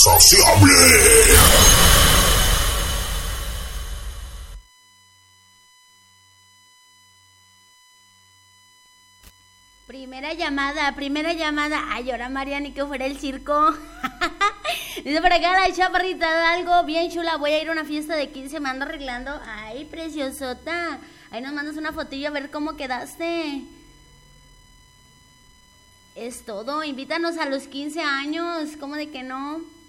Primera llamada. Ay, ahora María, ni que fuera el circo. Dice por acá la chaparrita, algo bien chula. Voy a ir a una fiesta de 15, me ando arreglando. Ay, preciosota. Ahí nos mandas una fotillo a ver cómo quedaste. Es todo, invítanos a los 15 años. ¿Cómo de que no?